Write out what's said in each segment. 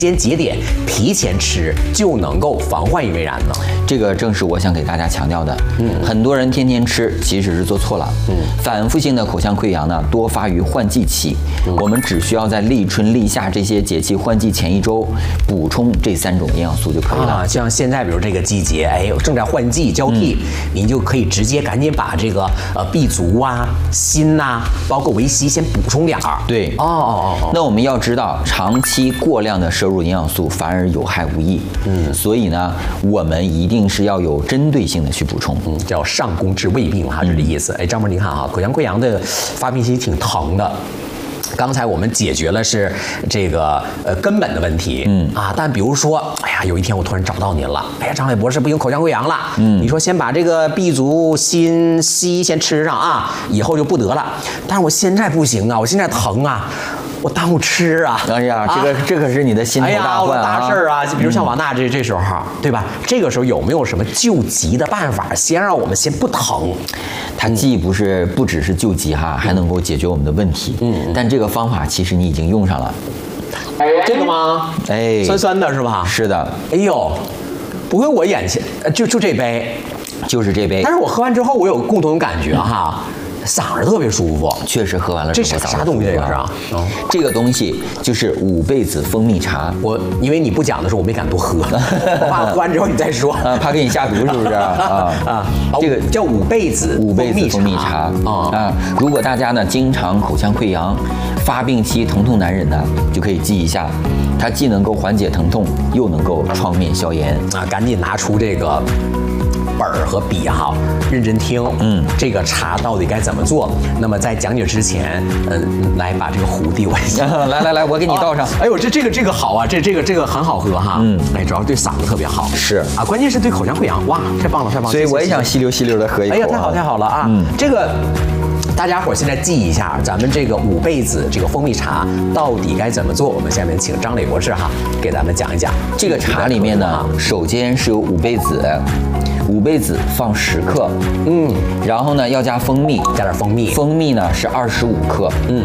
间节点提前吃就能够防患于未然呢？ 这个正是我想给大家强调的。很多人天天吃，其实是做错了。反复性的口腔溃疡呢，多发于换季期。我们只需要在立春、立夏这些节气换季前1周补充这3种营养素就可以了。 像现在比如这个季节，正在换季交替，您就可以直接赶紧把这个B族啊、锌呐，包括维 C 先补充点儿。 对。那我们要知道，长期过量的摄入营养素反而有害无益。所以呢，我们一定是要有针对性的去补充。 叫上工治未病哈，是这意思。张博，您看哈，口腔溃疡的发病期挺疼的。刚才我们解决了是这个根本的问题，但比如说，有一天我突然找到您了，张磊博士不行，口腔溃疡了，你说先把这个 B 族、锌、硒先吃上啊，以后就不得了。但是我现在不行啊，我现在疼啊。我耽误吃啊！ 哎呀，这可是你的心头大患啊！ 大事儿啊！比如像王大这时候，对吧？这个时候有没有什么救急的办法，先让我们先不疼？ 它既不只是救急哈，还能够解决我们的问题。但这个方法其实你已经用上了。 这个吗？酸酸的是吧？ 是的。 哎呦，不会我眼前就这杯， 就是这杯。 但是我喝完之后，我有共同感觉哈。嗓子特别舒服， 确实喝完了之后这是啥东西？这个是啊， 这个东西就是五倍子蜂蜜茶。 因为你不讲的时候，我没敢多喝，我怕喝完之后你再说， 怕给你下毒是不是这个叫五倍子蜂蜜茶如果大家呢经常口腔溃疡，发病期疼痛难忍呢，就可以记一下，它既能够缓解疼痛，又能够创面消炎赶紧拿出这个本儿和笔哈，认真听。这个茶到底该怎么做？那么在讲解之前，来把这个壶递我一下。 来，我给你倒上。 哎呦，这个好啊，这个很好喝哈。主要对嗓子特别好。 是啊， 关键是对口腔溃疡，哇，太棒了。 所以我也想稀溜的喝一口。 哎呀，太好了啊！这个。大家伙现在记一下，咱们这个五倍子这个蜂蜜茶到底该怎么做？我们下面请张磊博士哈给咱们讲一讲。 这个茶里面呢，首先是有五倍子，5倍子放10克，然后呢要加蜂蜜， 加点蜂蜜， 蜂蜜呢是25克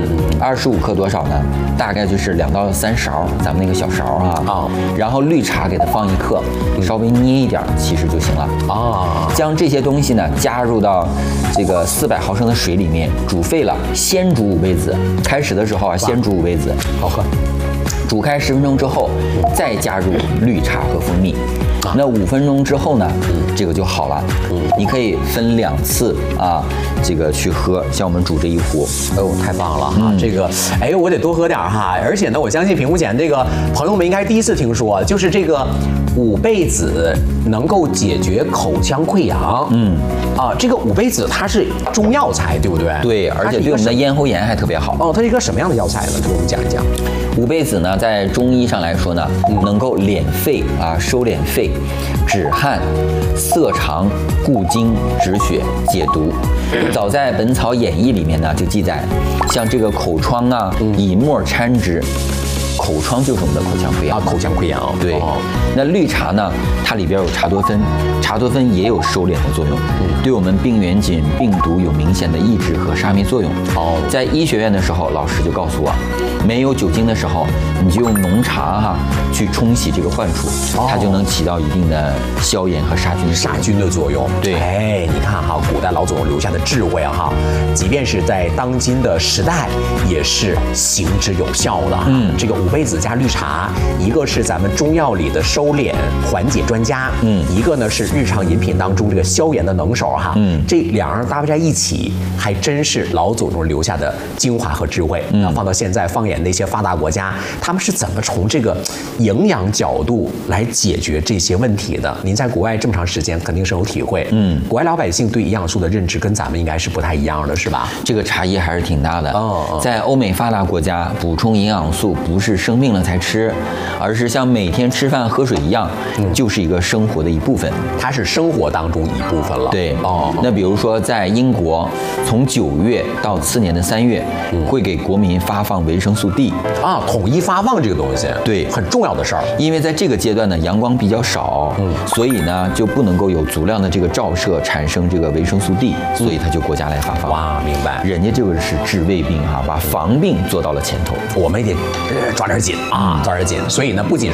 ，25克多少呢？大概就是2到3勺，咱们那个小勺啊，然后绿茶给它放1克，稍微捏一点其实就行了将这些东西呢加入到这个400毫升的水里面，煮沸了，先煮5倍子。开始的时候先煮5倍子， 好喝。 煮开10分钟之后，再加入绿茶和蜂蜜。那5分钟之后呢，这个就好了。你可以分2次这个去喝。像我们煮这一壶， 太棒了哈！这个，我得多喝点哈。而且呢，我相信屏幕前这个朋友们应该第一次听说，就是这个五倍子能够解决口腔溃疡。这个五倍子它是中药材，对不对？ 对，而且对我们的咽喉炎还特别好。 它是一个什么样的药材呢？给我们讲一讲。 五倍子呢，在中医上来说呢，能够敛肺收敛肺、止汗、涩肠、固精、止血、解毒。早在《本草演义》里面呢，就记载，像这个口疮以沫掺之。口疮就是我们的口腔溃疡口腔溃疡对。那绿茶呢，它里边有茶多酚，茶多酚也有收敛的作用，对我们病原菌、病毒有明显的抑制和杀灭作用。在医学院的时候，老师就告诉我，没有酒精的时候，你就用浓茶去冲洗这个患处，它就能起到一定的消炎和杀菌的作用。 对， 你看古代老祖留下的智慧即便是在当今的时代，也是行之有效的这个五倍子加绿茶，一个是咱们中药里的收敛缓解专家，一个呢是日常饮品当中这个消炎的能手这两样搭配在一起，还真是老祖宗留下的精华和智慧。放到现在，放眼那些发达国家，他们是怎么从这个营养角度来解决这些问题的？您在国外这么长时间，肯定是有体会。国外老百姓对营养素的认知跟咱们应该是不太一样的，是吧？ 这个差异还是挺大的。在欧美发达国家，补充营养素不是生病了才吃，而是像每天吃饭喝水一样，就是一个生活的一部分。 它是生活当中一部分了。 对。那比如说在英国，从9月到次年的3月，会给国民发放维生素 D 统一发放这个东西。 对， 很重要的事儿。 因为在这个阶段呢，阳光比较少，所以呢就不能够有足量的这个照射产生这个维生素 D，所以它就国家来发放。 哇，明白。 人家这个是治未病把防病做到了前头， 我们也得抓点紧抓点紧。所以呢，不仅